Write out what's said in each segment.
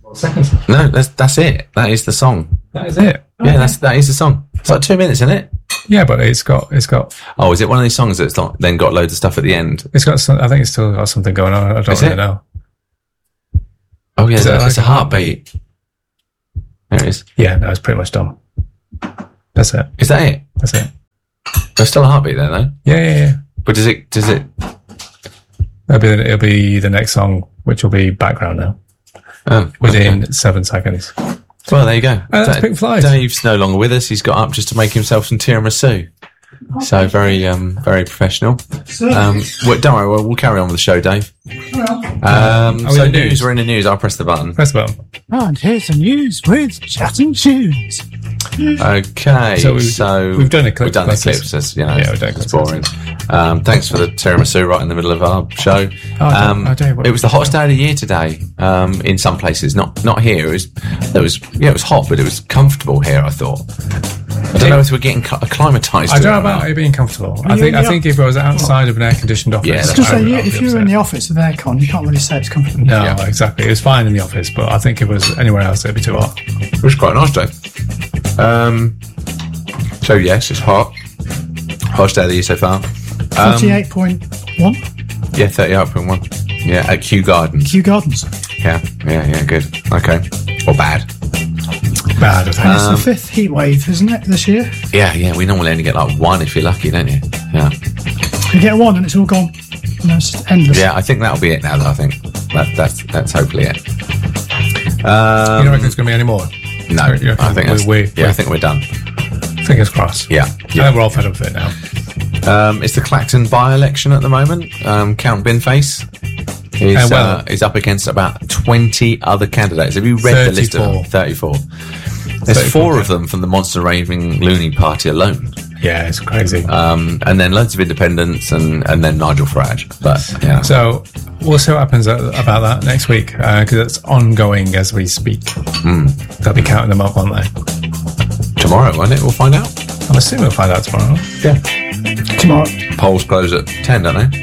Second song. No, that's it. That is the song. That is it. Yeah, that is the song. It's like 2 minutes, isn't it? Yeah, but it's got. Oh, is it one of these songs that's not, then got loads of stuff at the end? It's got. I think it's still got something going on. I don't really know. Oh yeah, Is it it's like a heartbeat. There it is. Yeah, no, it's pretty much done. That's it. Is that it? That's it. There's still a heartbeat there, though. Yeah. But does it? It'll be the next song, which will be background now. Oh, within 7 seconds. Well, there you go. That's Pink Floyd. Dave's no longer with us. He's got up just to make himself some tiramisu. So very professional. Well, don't worry, we'll carry on with the show, Dave. So news. We're in the news. I'll press the button. Press the button. And here's the news with Chat and Tunes. Okay, so we've done a clip. We've done the clips. As, you know, yeah, we've done it's boring. Thanks for the tiramisu right in the middle of our show. It was the hottest day of the year today. In some places, not here. It was hot, but it was comfortable here. I thought. I don't know if we're getting acclimatised. I don't know about it being comfortable. I think if I was outside of an air-conditioned office, if you're in the office with aircon, you can't really say it's comfortable. No, exactly. It was fine in the office, but I think if it was anywhere else, it'd be too hot. It was quite nice, Dave. So yes, it's hot. Hottest day of the year so far. 38.1. Yeah, 38.1. Yeah, at Kew Gardens. Kew Gardens. Yeah, good. Okay. Or bad. Bad, I think. And it's the 5th heat wave, isn't it, this year? Yeah. We normally only get like 1 if you're lucky, don't you? Yeah. You get 1 and it's all gone. And it's just endless. Yeah, I think that'll be it now, though, I think. That's hopefully it. You don't reckon there's going to be any more? No, I think I think we're done. Fingers crossed. Yeah. I think we're all fed up with it now. It's the Clacton by-election at the moment. Count Binface is up against about 20 other candidates. Have you read the list of them? 34. There's 4 of them from the Monster Raving Loony Party alone. Yeah, it's crazy. And then loads of independents and then Nigel Farage. But yeah. So we'll see what happens about that next week because it's ongoing as we speak. They'll be counting them up, won't they? Tomorrow, won't it? We'll find out. I'm assuming we'll find out tomorrow. Yeah. Tomorrow. Polls close at 10, don't they?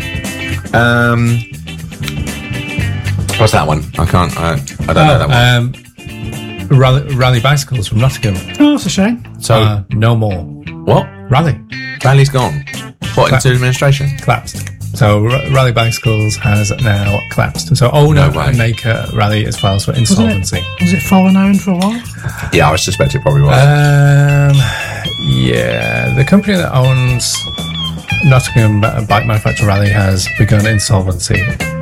What's that one? I don't know that one. Rally bicycles from Nottingham. Oh, that's a shame. So no more. What? Rally's gone. What, into administration? Collapsed. So Rally Bicycles has now collapsed. So owner and maker Rally is filed for insolvency. Was it fallen owned for a while? Yeah, I suspect it probably was. Yeah, the company that owns Nottingham bike manufacturer Rally has begun insolvency.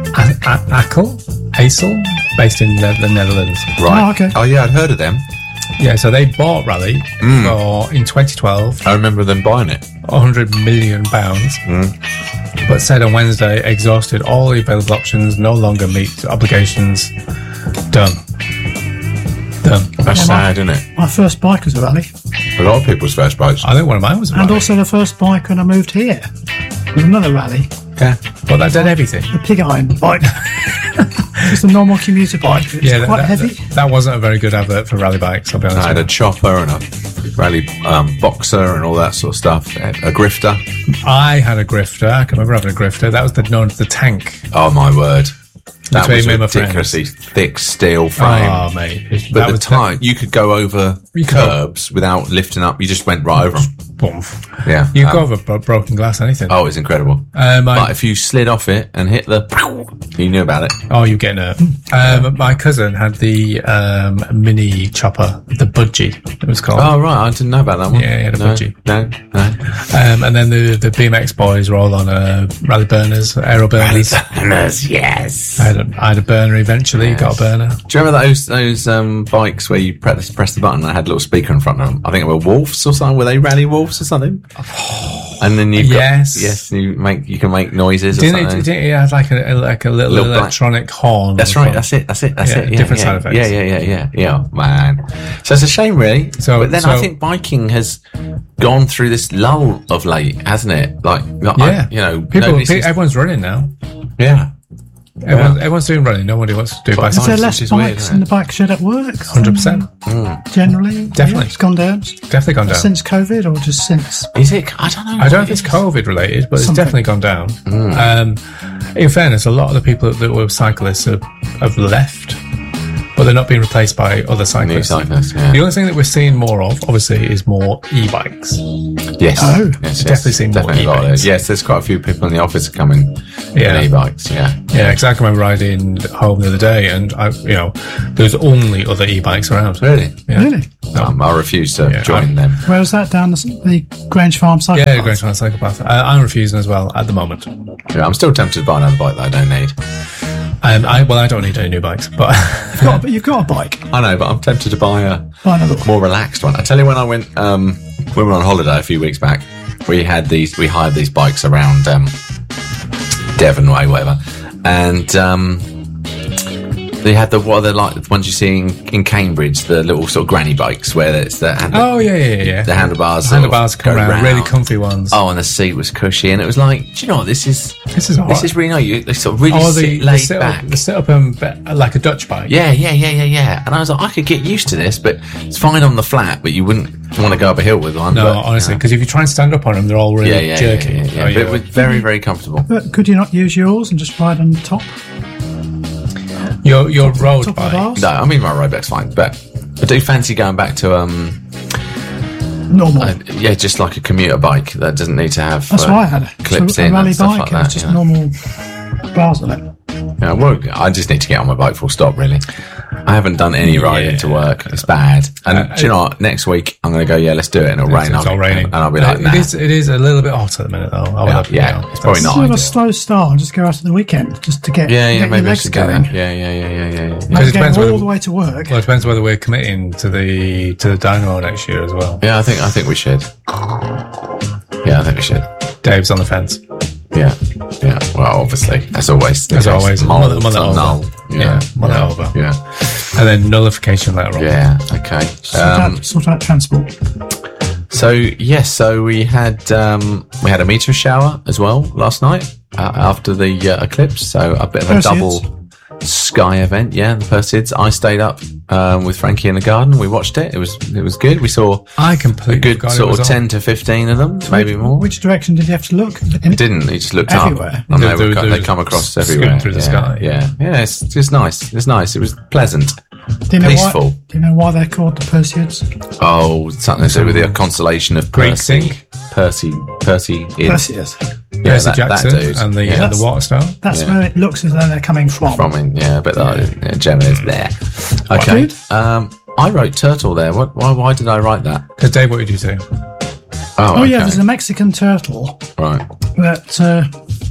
ACEL, based in the Netherlands. Right. Oh, okay. Oh, yeah, I'd heard of them. Yeah, so they bought Rally in 2012. I remember them buying it. £100 million. But said on Wednesday, exhausted all the available options, no longer meet obligations. Done. That's sad, isn't it? My first bike was a Rally. A lot of people's first bikes. I think one of mine was a Rally. And also the first bike when I moved here was another Rally. Yeah. Well, that did everything. The pig iron bike. Just a normal commuter bike. It's quite heavy. That wasn't a very good advert for Rally bikes, I'll be honest. I had a chopper and a Rally boxer and all that sort of stuff. A grifter. I had a grifter. I can remember having a grifter. That was the tank. Oh, my word. That was Between ridiculously thick steel frame. Oh, mate. But the time, you could go over curbs without lifting up. You just went right over them. Boom. Yeah. You go over broken glass, anything. Oh, it's incredible. But if you slid off it and hit you knew about it. Oh, you get nerve. My cousin had the mini chopper, the Budgie, it was called. Oh, right. I didn't know about that one. Yeah, he had a Budgie. No. And then the BMX boys were all on Rally burners, aero burners. Rally burners, yes. I had a burner eventually, got a burner. Do you remember those bikes where you press the button and had a little speaker in front of them? I think they were Wolves or something. Were they Rally Wolves or something? And then you can make noises. Didn't it have like a little electronic horn? That's right. That's it. Yeah, different side effects. Yeah, man. So it's a shame, really. But then I think biking has gone through this lull of late, hasn't it? Everyone's running now. Yeah. Everyone's doing running. Nobody wants to do bicycles. Is there less bikes in the bike shed at work? 100%. Generally? Definitely. Yeah, it's gone down. Definitely gone down. Since COVID or just since? Is it? I don't know. I don't know if it's COVID related, but it's definitely gone down. In fairness, a lot of the people that were cyclists have left. But they're not being replaced by other cyclists. New cyclists, yeah. The only thing that we're seeing more of, obviously, is more e-bikes. Yes. Oh. Yes, Definitely seeing more a lot of e-bikes. it. Yes, there's quite a few people in the office coming in e-bikes, yeah. Yeah, exactly. I remember riding home the other day, and there's only other e-bikes around. Really? Yeah. Really? I refuse to join them. Where was that? Down the Grange Farm cycle Yeah, path? Grange Farm cycle path. I'm refusing as well at the moment. Yeah, I'm still tempted to buy another bike that I don't need. I don't need any new bikes, but You've got a bike. I know, but I'm tempted to buy a Buy another one. more relaxed one. I tell you, when I went, we were on holiday a few weeks back. We hired these bikes around Devon Way, whatever, and they had the ones you see in Cambridge, the little sort of granny bikes where it's the the handlebars. The handlebars come around, really comfy ones. Oh, and the seat was cushy, and it was like, do you know what? This is really nice. They sort of really laid back. The sit up like a Dutch bike. Yeah. And I was like, I could get used to this, but it's fine on the flat, but you wouldn't want to go up a hill with one. No, honestly, because if you try and stand up on them, they're all really jerky. Yeah. But it was very, very comfortable. But could you not use yours and just ride on the top? Your road Top of the bike. bars? No, I mean, my road bike's fine, but I do fancy going back to Normal. just like a commuter bike that doesn't need to have That's what I had. clips a in rally and stuff bike. like It was that. just normal bars on it. Yeah, well, I just need to get on my bike full stop, really. I haven't done any riding to work. It's bad. And do you know what? Next week, I'm going to go, let's do it. And it'll rain. It's all raining. And I'll be like, nah. It is a little bit hot at the minute, though. It's probably not Sort of a ideal. slow start and just go out at the weekend just to get, get your maybe I legs should do going. that. Yeah. Like Because it depends going all whether- the way to work. Well, it depends whether we're committing to the Dynamo next year as well. Yeah, I think we should. Yeah, I think we should. Dave's on the fence. Yeah. Well, obviously, as always. As always, Mull mull it over. null. Mull it over. Yeah. And then nullification later on. Yeah. Okay. Sort out transport. So we had a meteor shower as well last night after the eclipse. So a bit of a Perseids. double sky event. Yeah, the Perseids. I stayed up with Frankie in the garden. We watched it. It was good. We saw I completely a good forgot it sort was of on. 10 to 15 of them, maybe more. Which direction did you have to look? He didn't. He just looked Everywhere. up, and They they come across scooting everywhere through the sky. Yeah. It's just nice. It's nice. It was pleasant. Do you know Peaceful. Do you know why they're called the Perseids? Oh, something to do with the constellation of Greek Percy. sync. Percy. Perseus. Yeah, Percy that Jackson dude. and the water stone. That's where it looks as though they're coming from. But Gemma is there. Okay. Good. I wrote turtle there. Why did I write that? Because Dave, what did you say? Oh, okay. yeah, there's a Mexican turtle Right. that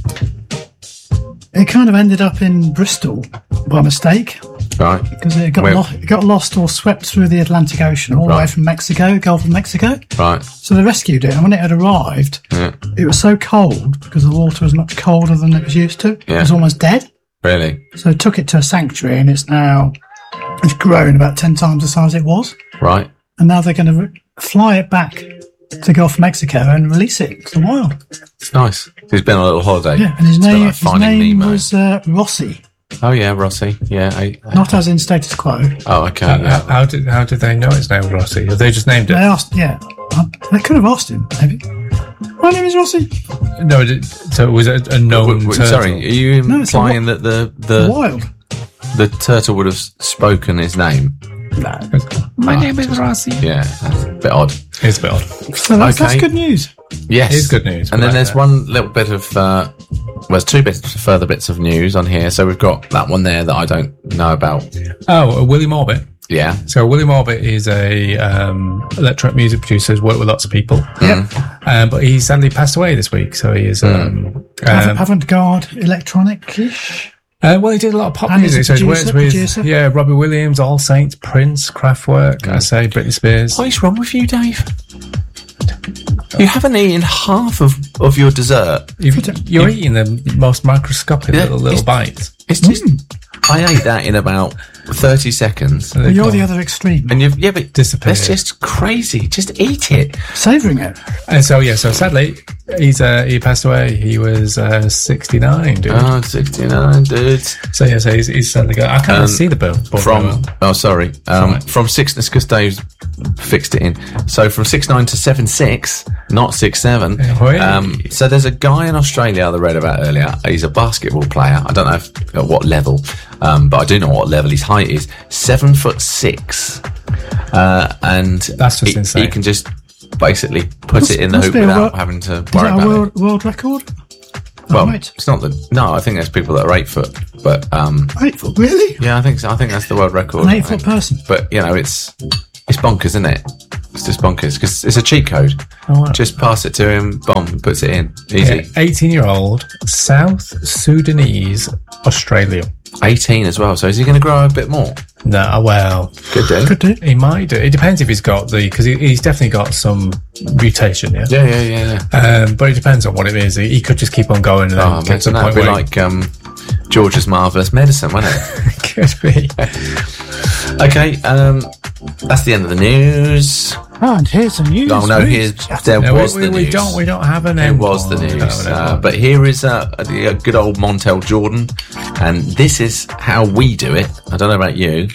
it kind of ended up in Bristol by mistake Right. because it Where- got lost or swept through the Atlantic Ocean all the way Right. from Mexico, Gulf of Mexico. Right. So they rescued it, and when it had arrived, it was so cold because the water was much colder than it was used to. Yeah. It was almost dead. Really? So they took it to a sanctuary, and it's grown about 10 times the size it was. Right. And now they're going to fly it back to Gulf of Mexico and release it to the wild. It's nice. He's been on a little holiday. Yeah, and his It's a bit name, like his Finding name Nemo. was Rossi, Oh yeah, Rossi. Yeah. not as in status quo. Oh, okay. Yeah. How did they know his name was Rossi? Have they just named They it? asked, they could have asked him, maybe. My name is Rossi. No, so it was a known turtle. Sorry, are you No, it's a implying that the Wild. turtle would have spoken his name? No. My name is Rossi. Yeah, that's a bit odd. It's a bit odd. So that's Okay. good news. Yes, It is good news. And We then like there's that. one little bit of there's two further bits of news on here. So we've got that one there that I don't know about. Oh, William Orbit. Yeah, So William Orbit is a electronic music producer who's worked with lots of people. Yep. But he sadly passed away this week. So he is. Avant-garde, electronic-ish. Well, he did a lot of pop And he's music. a So he's worked producer. with Robbie Williams, All Saints, Prince, Kraftwerk. I say Britney Spears. what is wrong with you, Dave? You haven't eaten half of your dessert. You're eating the most microscopic Yeah, little bites. It's just I ate that in about 30 seconds. So they You're call- the other extreme. And but Disappeared. that's just crazy. Just eat it. Savouring it. And so sadly, He passed away. He was 69, dude. Oh, 69, dude. So he's sadly gone. I can't see the bill. From 6, because Dave's fixed it in. So from 6'9" to 7'6", not 6'7". So there's a guy in Australia I read about earlier. He's a basketball player. I don't know at what level, but I do know what level his height is. 7'6", and that's just insane. He can just basically put it in the hoop without having to worry about it. World record? Well, it's not no, I think there's people that are 8 foot, but 8 foot, really? Yeah, I think so. I think that's the world record. An 8 foot person. But it's bonkers, isn't it? It's just bonkers because it's a cheat code. Oh, wow. Just pass it to him, boom, puts it in, easy. 18-year-old South Sudanese Australian. 18 as well. So is he going to grow a bit more? No, well, could do. He might do. It depends if he's got because he's definitely got some mutation. Yeah. Yeah. But it depends on what it is. He could just keep on going and then get to the point where like George's Marvellous Medicine, wouldn't it? Could be. Okay, that's the end of the news. Oh, and here's the news. Oh no, there was the news. We don't have an. It was the news. But here is the good old Montel Jordan, and this is how we do it. I don't know about you.